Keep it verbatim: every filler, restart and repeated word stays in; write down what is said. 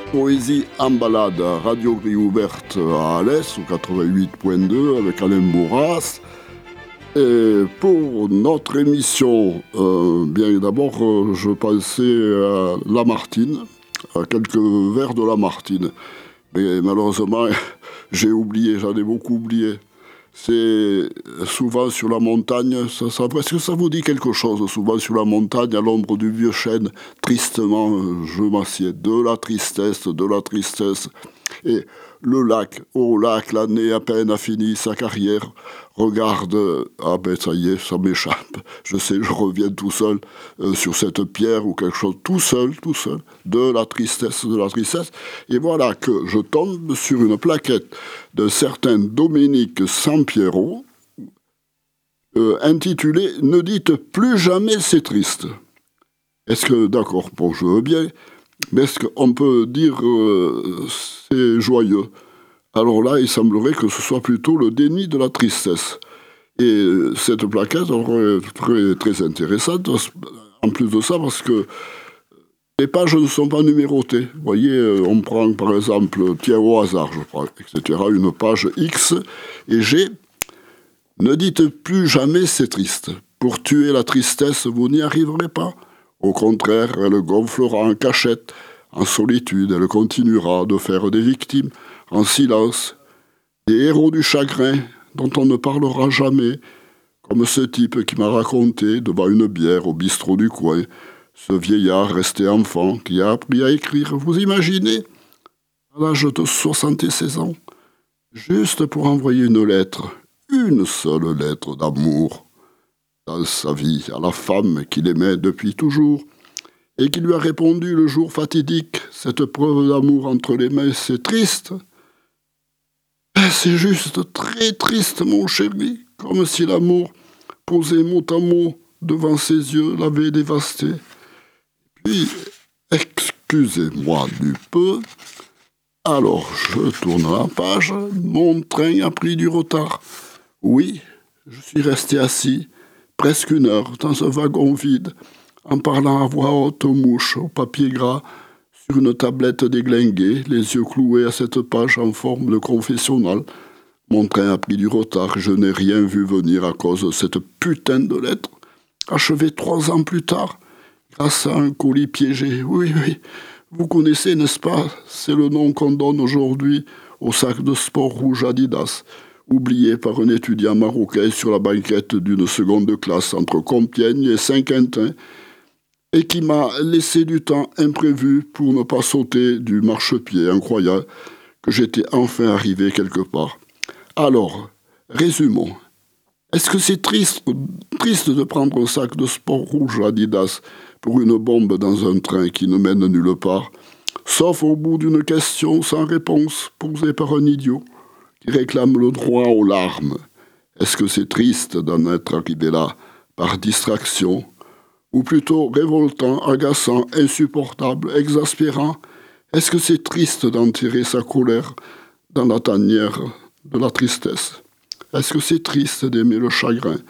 Poésie en balade, Radio Grille Ouverte à Alès, au quatre-vingt-huit point deux, avec Alain Bourras. Et pour notre émission, euh, bien d'abord, euh, je pensais à Lamartine, à quelques vers de Lamartine. Mais malheureusement, j'ai oublié, j'en ai beaucoup oublié. C'est souvent sur la montagne, ça, ça, est-ce que ça vous dit quelque chose? Souvent sur la montagne, à l'ombre du vieux chêne, tristement, je m'assieds, de la tristesse, de la tristesse. Et le lac, au lac, l'année à peine a fini sa carrière, regarde, ah ben ça y est, ça m'échappe, je sais, je reviens tout seul euh, sur cette pierre ou quelque chose, tout seul, tout seul, de la tristesse, de la tristesse. Et voilà que je tombe sur une plaquette d'un certain Dominique Sampiero, euh, intitulée « Ne dites plus jamais c'est triste ». Est-ce que, d'accord, bon, je veux bien, mais est-ce qu'on peut dire euh, c'est joyeux? Alors là, il semblerait que ce soit plutôt le déni de la tristesse. Et cette plaquette est très, très intéressante, en plus de ça, parce que les pages ne sont pas numérotées. Vous voyez, on prend par exemple, tiens, au hasard, je prends, et cetera, une page X, et G. Ne dites plus jamais c'est triste. Pour tuer la tristesse, vous n'y arriverez pas. Au contraire, elle gonflera en cachette, en solitude, elle continuera de faire des victimes, en silence, des héros du chagrin dont on ne parlera jamais, comme ce type qui m'a raconté, devant une bière au bistrot du coin, ce vieillard resté enfant qui a appris à écrire, vous imaginez, à l'âge de soixante-seize ans, juste pour envoyer une lettre, une seule lettre d'amour, dans sa vie, à la femme qu'il aimait depuis toujours, et qui lui a répondu le jour fatidique, cette preuve d'amour entre les mains, c'est triste. C'est juste très triste, mon chéri, comme si l'amour, posé mot à mot devant ses yeux, l'avait dévasté. Puis, excusez-moi du peu, alors je tourne la page, mon train a pris du retard. Oui, je suis resté assis, presque une heure, dans un wagon vide, en parlant à voix haute aux mouches, au papier gras, sur une tablette déglinguée, les yeux cloués à cette page en forme de confessionnal. Mon train a pris du retard, je n'ai rien vu venir à cause de cette putain de lettre, achevée trois ans plus tard, grâce à un colis piégé. Oui, oui, vous connaissez, n'est-ce pas? C'est le nom qu'on donne aujourd'hui au sac de sport rouge Adidas, oublié par un étudiant marocain sur la banquette d'une seconde classe entre Compiègne et Saint-Quentin, et qui m'a laissé du temps imprévu pour ne pas sauter du marchepied, en croyant que j'étais enfin arrivé quelque part. Alors, résumons. Est-ce que c'est triste, triste de prendre un sac de sport rouge Adidas pour une bombe dans un train qui ne mène nulle part, sauf au bout d'une question sans réponse posée par un idiot qui réclame le droit aux larmes? Est-ce que c'est triste d'en être arrivé là par distraction, ou plutôt révoltant, agaçant, insupportable, exaspérant? Est-ce que c'est triste d'enterrer sa colère dans la tanière de la tristesse? Est-ce que c'est triste d'aimer le chagrin